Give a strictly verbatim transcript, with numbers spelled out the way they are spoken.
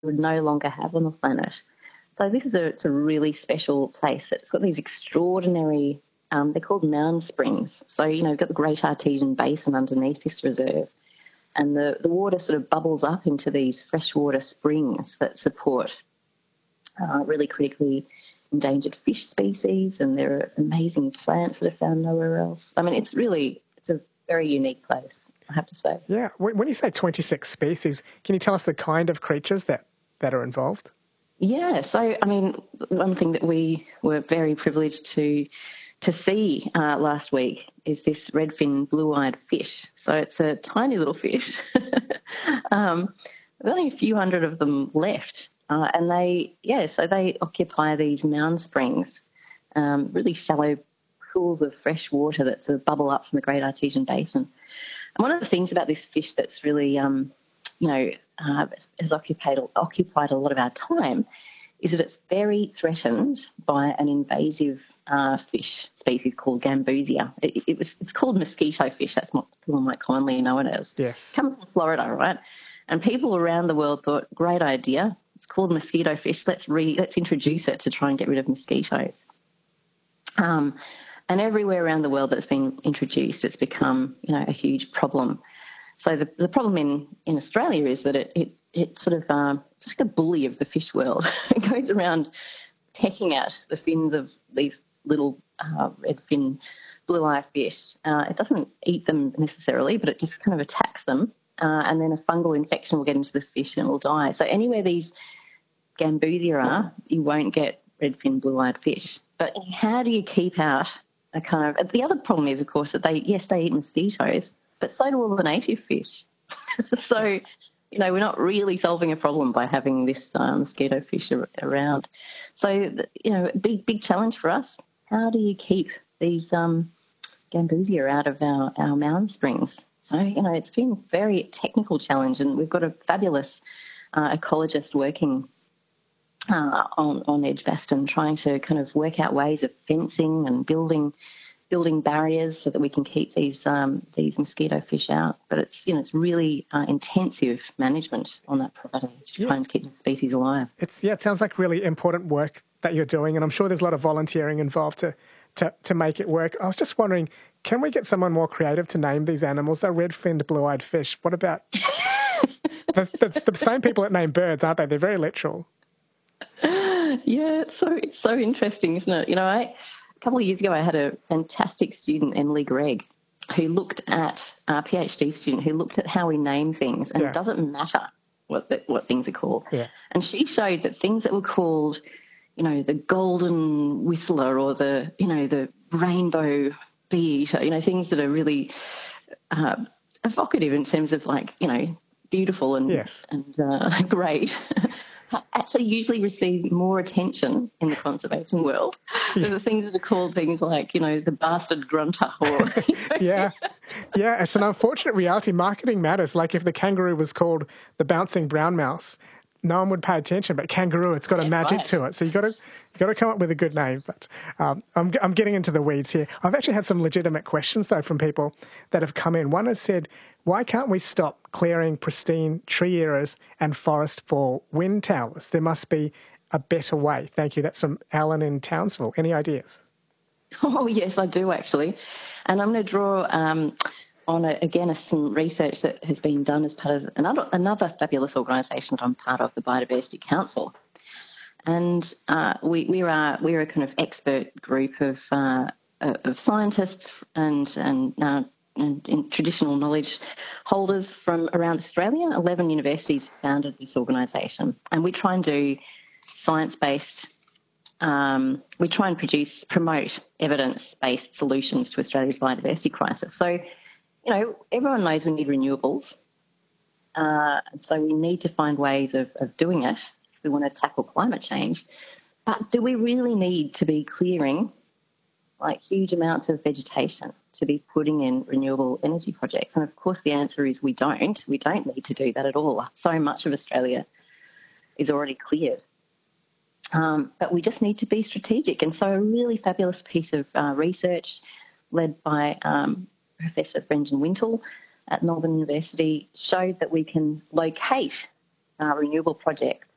would no longer have on the planet. So this is a, it's a really special place. It's got these extraordinary, um, they're called mound springs. So, you know, you've got the Great Artesian Basin underneath this reserve, and the, the water sort of bubbles up into these freshwater springs that support uh, really critically endangered fish species, and there are amazing plants that are found nowhere else. I mean, it's really, it's a very unique place, I have to say. Yeah. When you say twenty-six species, can you tell us the kind of creatures that, that are involved? Yeah, so, I mean, one thing that we were very privileged to to see uh, last week is this redfin blue-eyed fish. So it's a tiny little fish. um, there's only a few hundred of them left. Uh, and they, yeah, so they occupy these mound springs, um, really shallow pools of fresh water that sort of bubble up from the Great Artesian Basin. And one of the things about this fish that's really, um, you know, uh, has occupied, occupied a lot of our time is that it's very threatened by an invasive uh, fish species called Gambusia. It, it was, it's called mosquito fish. That's what people might commonly know it as. Yes. It comes from Florida, right? And people around the world thought, great idea. It's called mosquito fish. Let's re, let's introduce it to try and get rid of mosquitoes. Um, and everywhere around the world that it's been introduced, it's become, you know, a huge problem. So the, the problem in, in Australia is that it, it, it sort of, um, it's like a bully of the fish world. It goes around pecking at the fins of these little uh, redfin blue-eye fish. Uh, it doesn't eat them necessarily, but it just kind of attacks them. Uh, and then a fungal infection will get into the fish and it will die. So anywhere these Gambusia are, you won't get redfin blue-eyed fish. But how do you keep out a kind of... The other problem is, of course, that they, yes, they eat mosquitoes, but so do all the native fish. So, you know, we're not really solving a problem by having this um, mosquito fish ar- around. So, you know, big, big challenge for us. How do you keep these um, Gambusia out of our, our mound springs? So, you know, it's been a very technical challenge, and we've got a fabulous uh, ecologist working uh, on, on Edgbaston trying to kind of work out ways of fencing and building building barriers so that we can keep these um, these mosquito fish out. But it's, you know, it's really uh, intensive management on that property to Yeah. try and keep the species alive. It's yeah, it sounds like really important work that you're doing, and I'm sure there's a lot of volunteering involved to to, to make it work. I was just wondering, can we get someone more creative to name these animals? They're red-finned blue-eyed fish. What about... that's, that's the same people that name birds, aren't they? They're very literal. Yeah, it's so, it's so interesting, isn't it? You know, I, a couple of years ago I had a fantastic student, Emily Gregg, who looked at, a PhD student, who looked at how we name things, and Yeah. it doesn't matter what the, what things are called. Yeah. And she showed that things that were called, you know, the golden whistler or the, you know, the rainbow bee eater, you know, things that are really uh, evocative in terms of, like, you know, beautiful and, Yes. and uh, great, actually usually receive more attention in the conservation world than the things that are called things like, you know, the bastard grunter or... Yeah. Yeah, it's an unfortunate reality. Marketing matters. Like if the kangaroo was called the bouncing brown mouse, no one would pay attention. But kangaroo, it's got a Yeah, magic right. to it. So you got to you got to come up with a good name. But um, I'm I'm getting into the weeds here. I've actually had some legitimate questions though from people that have come in. One has said, "Why can't we stop clearing pristine tree areas and forest for wind towers? There must be a better way." Thank you. That's from Alan in Townsville. Any ideas? Oh, yes, I do actually. And I'm going to draw um, on, a, again, a, some research that has been done as part of another, another fabulous organisation that I'm part of, the Biodiversity Council. And uh, we, we are we're a kind of expert group of uh, of scientists and and, uh, and, and traditional knowledge holders from around Australia. Eleven universities founded this organisation, and we try and do science-based. Um, we try and produce, promote evidence-based solutions to Australia's biodiversity crisis. So, you know, everyone knows we need renewables. Uh, so we need to find ways of, of doing it if we want to tackle climate change. But do we really need to be clearing like huge amounts of vegetation to be putting in renewable energy projects? And of course the answer is we don't. We don't need to do that at all. So much of Australia is already cleared. Um, but we just need to be strategic. And so a really fabulous piece of uh, research led by um, Professor Brendan Wintle at Melbourne University showed that we can locate uh, renewable projects